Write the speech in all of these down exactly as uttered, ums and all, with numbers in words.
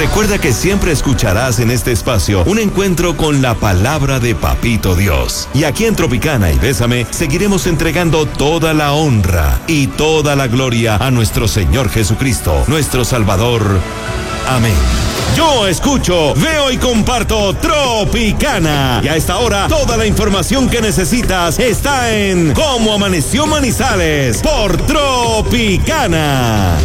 Recuerda que siempre escucharás en este espacio un encuentro con la palabra de Papito Dios. Y aquí en Tropicana y Bésame seguiremos entregando toda la honra y toda la gloria a nuestro Señor Jesucristo, nuestro Salvador. Amén. Yo escucho, veo y comparto Tropicana. Y a esta hora, toda la información que necesitas está en Cómo Amaneció Manizales por Tropicana.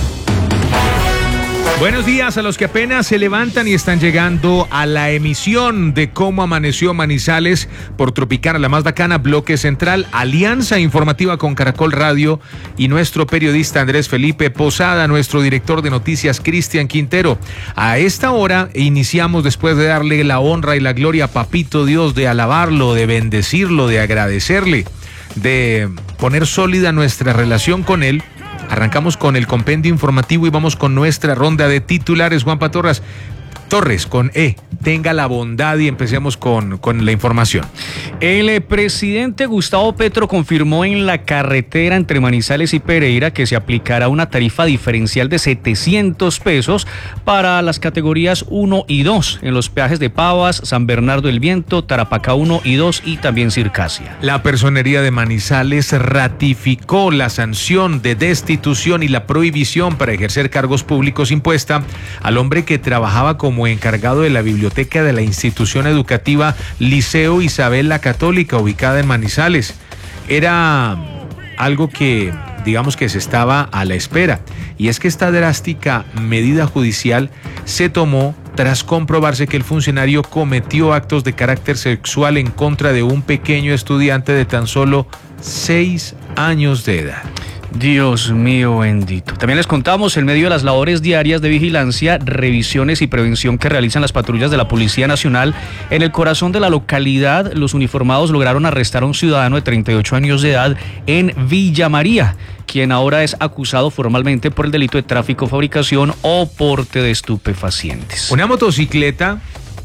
Buenos días a los que apenas se levantan y están llegando a la emisión de Cómo Amaneció Manizales por Tropicana, la más bacana, bloque central, alianza informativa con Caracol Radio y nuestro periodista Andrés Felipe Posada, nuestro director de noticias Cristian Quintero. A esta hora iniciamos, después de darle la honra y la gloria a Papito Dios, de alabarlo, de bendecirlo, de agradecerle, de poner sólida nuestra relación con él. Arrancamos con el compendio informativo y vamos con nuestra ronda de titulares. Juanpa Torres, Torres con E, tenga la bondad y empecemos con, con la información. El presidente Gustavo Petro confirmó en la carretera entre Manizales y Pereira que se aplicará una tarifa diferencial de setecientos pesos para las categorías uno y dos en los peajes de Pavas, San Bernardo del Viento, Tarapacá uno y dos y también Circasia. La personería de Manizales ratificó la sanción de destitución y la prohibición para ejercer cargos públicos impuesta al hombre que trabajaba como encargado de la biblioteca de la institución educativa Liceo Isabel la Católica, ubicada en Manizales. Era algo que, digamos que se estaba a la espera, y es que esta drástica medida judicial se tomó tras comprobarse que el funcionario cometió actos de carácter sexual en contra de un pequeño estudiante de tan solo seis años de edad. Dios mío bendito. También les contamos, en medio de las labores diarias de vigilancia, revisiones y prevención que realizan las patrullas de la Policía Nacional, en el corazón de la localidad, los uniformados lograron arrestar a un ciudadano de treinta y ocho años de edad en Villa María, quien ahora es acusado formalmente por el delito de tráfico, fabricación o porte de estupefacientes. Una motocicleta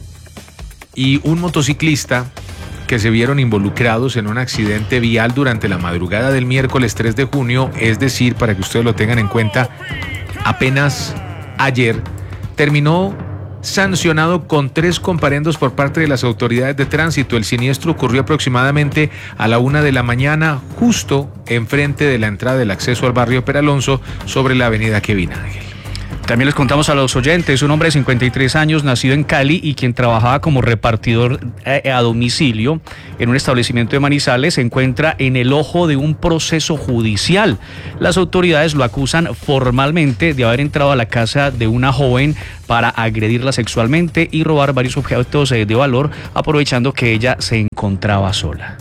y un motociclista que se vieron involucrados en un accidente vial durante la madrugada del miércoles tres de junio, es decir, para que ustedes lo tengan en cuenta, apenas ayer, terminó sancionado con tres comparendos por parte de las autoridades de tránsito. El siniestro ocurrió aproximadamente a la una de la mañana, justo enfrente de la entrada del acceso al barrio Peralonso, sobre la avenida Kevin Ángel. También les contamos a los oyentes, un hombre de cincuenta y tres años, nacido en Cali y quien trabajaba como repartidor a domicilio en un establecimiento de Manizales, se encuentra en el ojo de un proceso judicial. Las autoridades lo acusan formalmente de haber entrado a la casa de una joven para agredirla sexualmente y robar varios objetos de valor, aprovechando que ella se encontraba sola.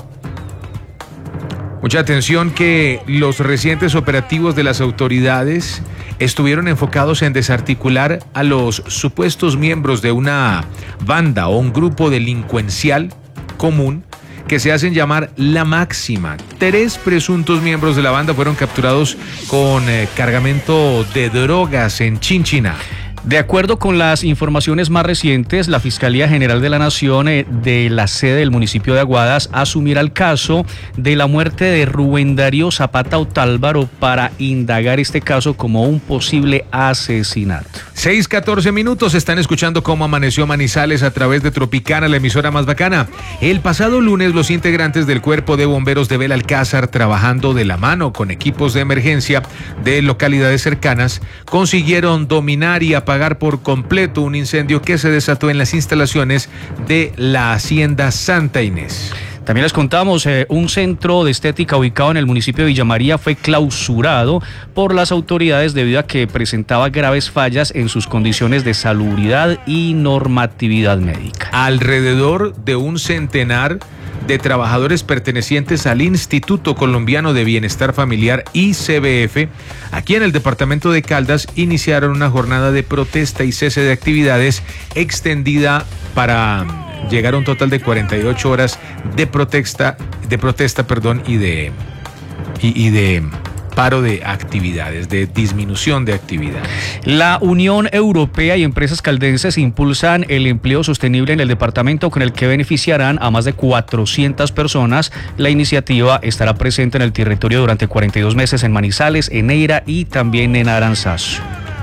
Mucha atención, que los recientes operativos de las autoridades estuvieron enfocados en desarticular a los supuestos miembros de una banda o un grupo delincuencial común que se hacen llamar La Máxima. Tres presuntos miembros de la banda fueron capturados con eh, cargamento de drogas en Chinchiná. De acuerdo con las informaciones más recientes, la Fiscalía General de la Nación eh, de la sede del municipio de Aguadas asumirá el caso de la muerte de Rubén Darío Zapata Otálvaro para indagar este caso como un posible asesinato. seis catorce minutos, están escuchando Cómo Amaneció Manizales a través de Tropicana, la emisora más bacana. El pasado lunes, los integrantes del Cuerpo de Bomberos de Belalcázar, trabajando de la mano con equipos de emergencia de localidades cercanas, consiguieron dominar y apagar apagar por completo un incendio que se desató en las instalaciones de la Hacienda Santa Inés. También les contamos, eh, un centro de estética ubicado en el municipio de Villa María fue clausurado por las autoridades debido a que presentaba graves fallas en sus condiciones de salubridad y normatividad médica. Alrededor de un centenar de trabajadores pertenecientes al Instituto Colombiano de Bienestar Familiar, I C B F, aquí en el departamento de Caldas, iniciaron una jornada de protesta y cese de actividades extendida para llegar a un total de cuarenta y ocho horas de protesta, de protesta, perdón, y de y, y de paro de actividades, de disminución de actividades. La Unión Europea y empresas caldenses impulsan el empleo sostenible en el departamento, con el que beneficiarán a más de cuatrocientas personas. La iniciativa estará presente en el territorio durante cuarenta y dos meses en Manizales, en Neira y también en Aranzazu.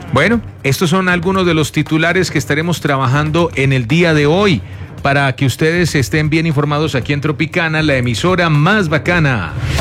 Bueno, estos son algunos de los titulares que estaremos trabajando en el día de hoy para que ustedes estén bien informados aquí en Tropicana, la emisora más bacana.